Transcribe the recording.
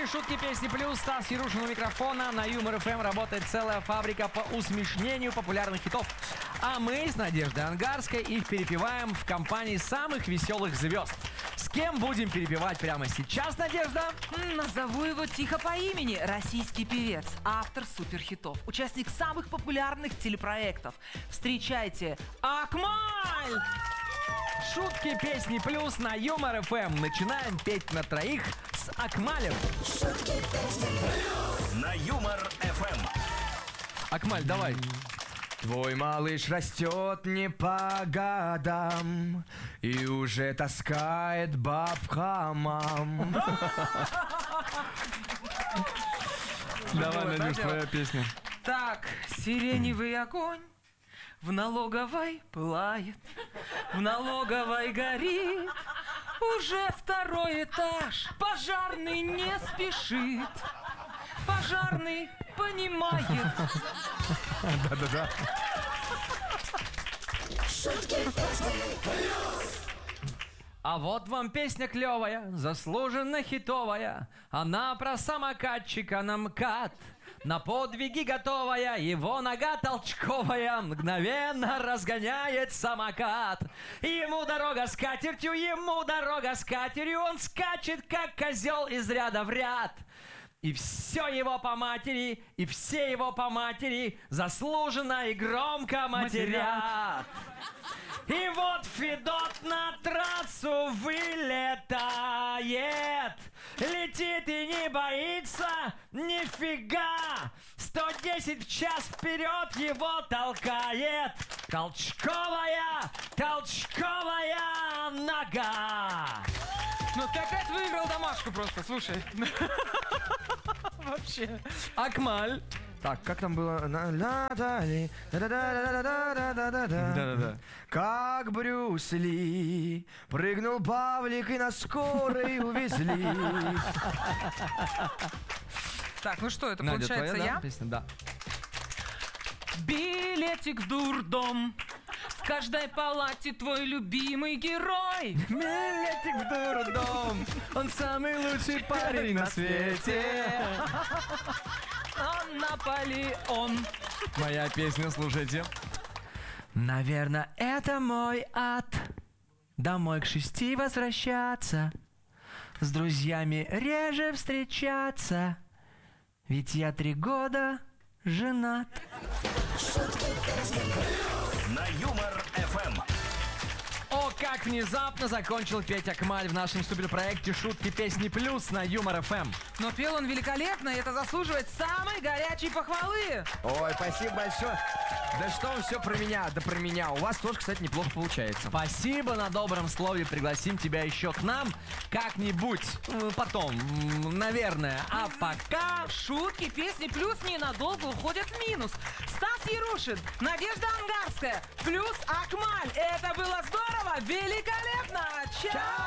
Шутки, песни плюс. Стас Ярушин у микрофона. На Юмор ФМ работает целая фабрика по усмешнению популярных хитов. А мы с Надеждой Ангарской их перепеваем в компании самых веселых звезд. С кем будем перепевать прямо сейчас, Надежда? Назову его тихо по имени. Российский певец, автор суперхитов, участник самых популярных телепроектов. Встречайте, Акмаль! Шутки, песни плюс на Юмор ФМ. Начинаем петь на троих с Акмалем. Шутки, песни плюс. На Юмор ФМ. Акмаль, давай. Твой малыш растет не по годам и уже таскает баб в хамам. Давай, Надюш, твоя песня. Так, сиреневый огонь в налоговой пылает, в налоговой горит уже второй этаж. Пожарный не спешит, пожарный понимает. Да-да-да. Шутки, песни плюс. А вот вам песня клевая, заслуженно хитовая. Она про самокатчика на МКАД. На подвиги готовая, его нога толчковая мгновенно разгоняет самокат. Ему дорога с катертью, ему дорога с катерью. Он скачет, как козел из ряда в ряд. И все его по матери, и все его по матери заслуженно и громко матерят. И вот Федот на трассу вылетает, летит и не боится нифига. 110 в час вперед его толкает толчковая нога. Ну ты опять выиграл домашку просто, слушай. Вообще. Акмаль. Так, как там было? Натали. Да-да-да. Как Брюс Ли прыгнул Павлик и на скорой увезли. Так, ну что, это Надя, получается твоя, я? да, песня? Да. Билетик в дурдом. В каждой палате твой любимый герой. Билетик в дурдом, он самый лучший парень на свете. Он Наполеон. Моя песня, слушайте. Наверное, это мой ад. Домой к 6 возвращаться, с друзьями реже встречаться, ведь я 3 года женат. Шутки, песни плюс. На Юмор ФМ. О, как внезапно закончил петь Акмаль в нашем суперпроекте «Шутки, песни плюс» на Юмор ФМ. Но пел он великолепно, и это заслуживает самой горячей похвалы. Ой, спасибо большое. Да что он все про меня, да про меня. У вас тоже, кстати, неплохо получается. Спасибо на добром слове. Пригласим тебя еще к нам как-нибудь потом, наверное. А пока... Шутки, песни плюс ненадолго уходят в минус. Стас Ярушин, Надежда Ангарская, плюс Акмаль. Это было здорово, великолепно. Чао!